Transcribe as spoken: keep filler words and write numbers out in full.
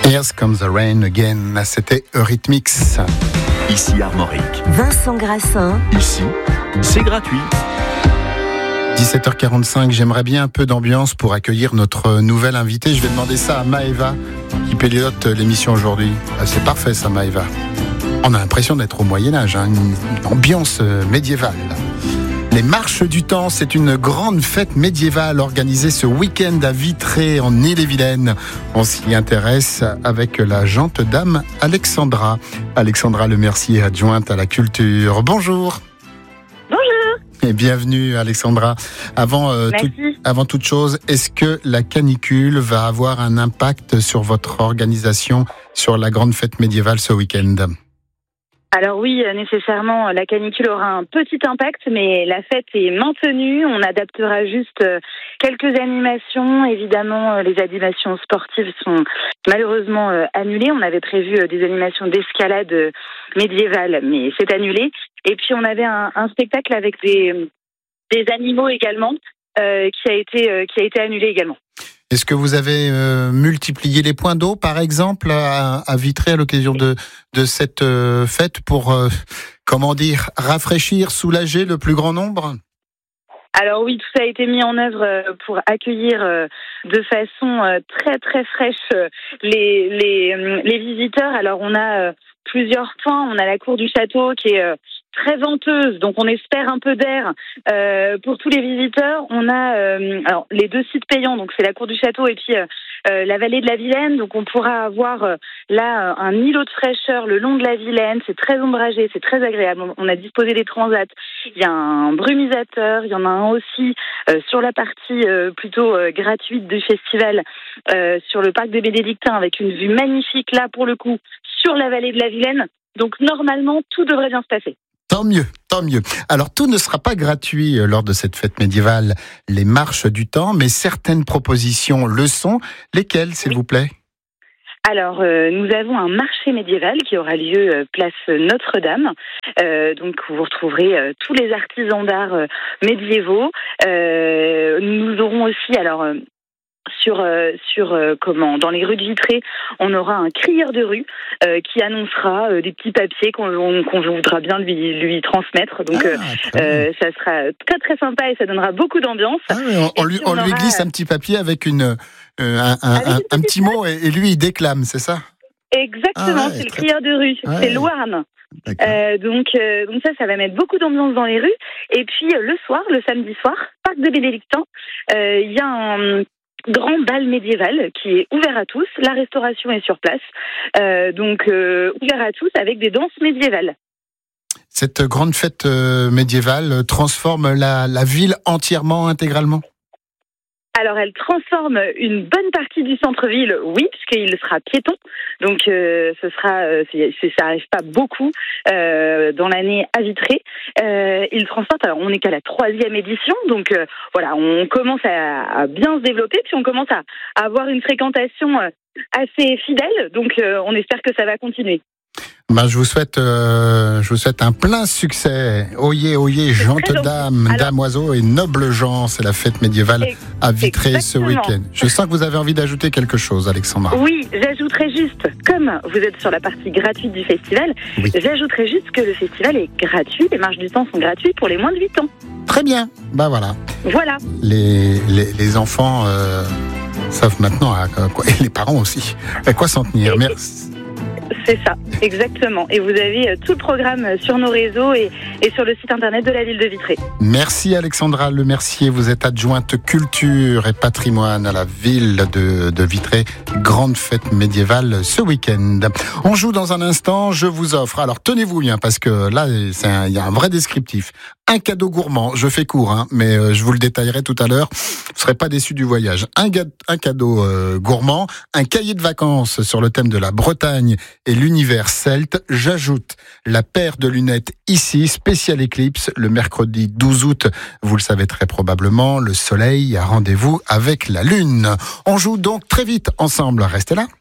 Here Comes the Rain Again, c'était Eurythmics. Ici Armorique. Vincent Grassin. Ici, c'est gratuit. dix-sept heures quarante-cinq, j'aimerais bien un peu d'ambiance pour accueillir notre nouvelle invitée. Je vais demander ça à Maëva, qui pilote l'émission aujourd'hui. Ah, c'est parfait ça, Maëva. On a l'impression d'être au Moyen-Âge, hein, une ambiance médiévale. Les Marches du Temps, c'est une grande fête médiévale organisée ce week-end à Vitré, en Ille-et-Vilaine. On s'y intéresse avec la gente dame Alexandra. Alexandra Lemercier, adjointe à la culture. Bonjour. Bonjour. Et bienvenue Alexandra. Avant, euh, tout, avant toute chose, est-ce que la canicule va avoir un impact sur votre organisation, sur la grande fête médiévale ce week-end ? Alors oui, nécessairement, la canicule aura un petit impact, mais la fête est maintenue. On adaptera juste quelques animations. Évidemment, les animations sportives sont malheureusement annulées. On avait prévu des animations d'escalade médiévale, mais c'est annulé. Et puis, on avait un, un spectacle avec des, des animaux également, euh, qui a été, euh, qui a été annulé également. Est-ce que vous avez euh, multiplié les points d'eau, par exemple, à, à Vitré à l'occasion de, de cette euh, fête pour, euh, comment dire, rafraîchir, soulager le plus grand nombre ? Alors oui, tout ça a été mis en œuvre pour accueillir de façon très très fraîche les, les, les visiteurs. Alors on a plusieurs points. On a la cour du château qui est très venteuse, donc on espère un peu d'air euh, pour tous les visiteurs. On a euh, alors les deux sites payants, donc c'est la cour du château et puis euh, la vallée de la Vilaine. Donc on pourra avoir euh, là un îlot de fraîcheur le long de la Vilaine. C'est très ombragé, c'est très agréable. On a disposé des transats. Il y a un brumisateur, il y en a un aussi euh, sur la partie euh, plutôt euh, gratuite du festival euh, sur le parc des Bénédictins avec une vue magnifique là pour le coup sur la vallée de la Vilaine. Donc normalement tout devrait bien se passer. Tant mieux, tant mieux. Alors, tout ne sera pas gratuit lors de cette fête médiévale, les Marches du Temps, mais certaines propositions le sont. Lesquelles, s'il oui. vous plaît ? Alors, euh, nous avons un marché médiéval qui aura lieu euh, place Notre-Dame. Euh, donc, vous retrouverez euh, tous les artisans d'art euh, médiévaux. Euh, nous aurons aussi, alors... Euh, Sur, euh, sur euh, comment dans les rues de Vitré, on aura un crieur de rue euh, qui annoncera euh, des petits papiers qu'on, on, qu'on voudra bien lui, lui transmettre. Donc, ah, euh, euh, ça sera très très sympa et ça donnera beaucoup d'ambiance. Ah, on, on, lui, on, on lui glisse un petit papier avec une euh, un, un, avec un, un petit mot et, et lui il déclame, c'est ça ? Exactement, ah ouais, c'est le crieur de rue, ouais. C'est Louarn. Euh, donc, euh, donc ça, ça va mettre beaucoup d'ambiance dans les rues. Et puis euh, le soir, le samedi soir, parc des Bénédictins, il euh, y a un grand bal médiéval qui est ouvert à tous. La restauration est sur place, euh, donc euh, ouvert à tous avec des danses médiévales. Cette grande fête euh, médiévale transforme la, la ville entièrement, intégralement ? Alors, elle transforme une bonne partie du centre-ville, oui, puisqu'il sera piéton. Donc, euh, ce sera, euh, c'est, c'est, ça n'arrive pas beaucoup euh, dans l'année à Vitré. Euh, il transporte, alors on n'est qu'à la troisième édition, donc euh, voilà, on commence à, à bien se développer, puis on commence à, à avoir une fréquentation assez fidèle, donc euh, on espère que ça va continuer. Ben, je vous souhaite, euh, je vous souhaite un plein succès. Oyez, oyez, gente dame, Alors, dame oiseau et noble gens. C'est la fête médiévale à Vitré exactement. Ce week-end. Je sens que vous avez envie d'ajouter quelque chose, Alexandra. Oui, j'ajouterai juste, comme vous êtes sur la partie gratuite du festival, oui. j'ajouterai juste que le festival est gratuit. Les Marches du Temps sont gratuits pour les moins de huit ans. Très bien. Ben voilà. Voilà. Les, les, les enfants euh, savent maintenant, à quoi, et les parents aussi, à quoi s'en tenir. Et, Merci. C'est ça, exactement. Et vous avez tout le programme sur nos réseaux et, et sur le site internet de la ville de Vitré. Merci Alexandra Lemercier, vous êtes adjointe culture et patrimoine à la ville de, de Vitré. Grande fête médiévale ce week-end. On joue dans un instant, je vous offre. Alors tenez-vous bien parce que là, il y a un vrai descriptif. Un cadeau gourmand, je fais court, hein, mais euh, je vous le détaillerai tout à l'heure. Vous ne serez pas déçus du voyage. Un, ga- un cadeau euh, gourmand, un cahier de vacances sur le thème de la Bretagne et l'univers celte. J'ajoute la paire de lunettes ici, spécial éclipse, le mercredi douze août. Vous le savez très probablement, le soleil a rendez-vous avec la lune. On joue donc très vite ensemble. Restez là.